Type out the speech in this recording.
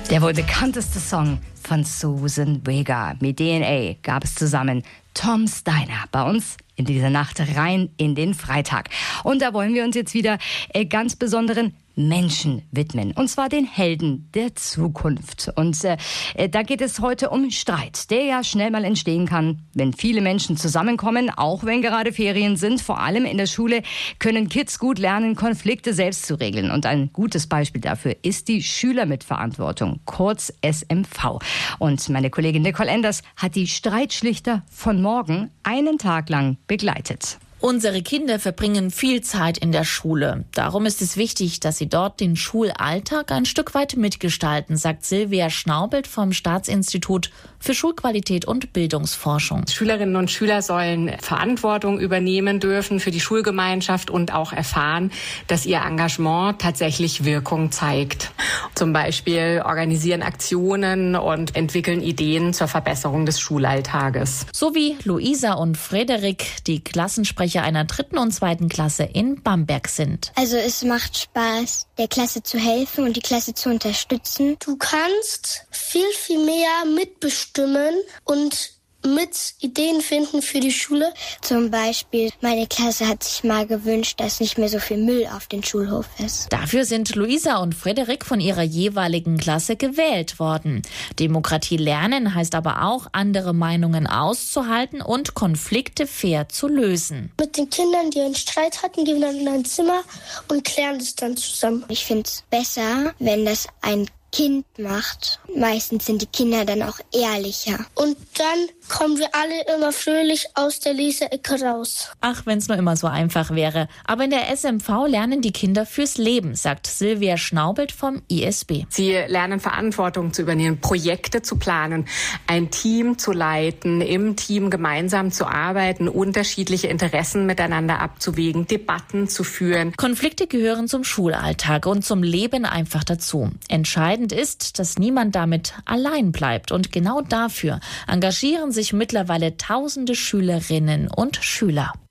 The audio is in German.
Der wohl bekannteste Song von Susan Vega. Mit DNA gab es zusammen Tom's Diner bei uns in dieser Nacht rein in den Freitag. Und da wollen wir uns jetzt wieder ganz besonderen Menschen widmen. Und zwar den Helden der Zukunft. Und da geht es heute um Streit, der ja schnell mal entstehen kann, wenn viele Menschen zusammenkommen, auch wenn gerade Ferien sind. Vor allem in der Schule können Kids gut lernen, Konflikte selbst zu regeln. Und ein gutes Beispiel dafür ist die Schülermitverantwortung, kurz SMV. Und meine Kollegin Nicole Enders hat die Streitschlichter von morgen einen Tag lang begleitet. Unsere Kinder verbringen viel Zeit in der Schule. Darum ist es wichtig, dass sie dort den Schulalltag ein Stück weit mitgestalten, sagt Silvia Schnaubelt vom Staatsinstitut für Schulqualität und Bildungsforschung. Schülerinnen und Schüler sollen Verantwortung übernehmen dürfen für die Schulgemeinschaft und auch erfahren, dass ihr Engagement tatsächlich Wirkung zeigt. Zum Beispiel organisieren Aktionen und entwickeln Ideen zur Verbesserung des Schulalltages. So wie Luisa und Frederik, die Klassensprecher einer 3. und 2. Klasse in Bamberg sind. Also es macht Spaß, der Klasse zu helfen und die Klasse zu unterstützen. Du kannst viel mehr mitbestimmen und mit Ideen finden für die Schule. Zum Beispiel, meine Klasse hat sich mal gewünscht, dass nicht mehr so viel Müll auf den Schulhof ist. Dafür sind Luisa und Frederik von ihrer jeweiligen Klasse gewählt worden. Demokratie lernen heißt aber auch, andere Meinungen auszuhalten und Konflikte fair zu lösen. Mit den Kindern, die einen Streit hatten, gehen wir dann in ein Zimmer und klären das dann zusammen. Ich finde es besser, wenn das ein Kind macht. Meistens sind die Kinder dann auch ehrlicher. Und dann kommen wir alle immer fröhlich aus der Leseecke raus. Ach, wenn es nur immer so einfach wäre. Aber in der SMV lernen die Kinder fürs Leben, sagt Silvia Schnaubelt vom ISB. Sie lernen Verantwortung zu übernehmen, Projekte zu planen, ein Team zu leiten, im Team gemeinsam zu arbeiten, unterschiedliche Interessen miteinander abzuwägen, Debatten zu führen. Konflikte gehören zum Schulalltag und zum Leben einfach dazu. Entscheidend ist, dass niemand damit allein bleibt. Und genau dafür engagieren sich mittlerweile tausende Schülerinnen und Schüler.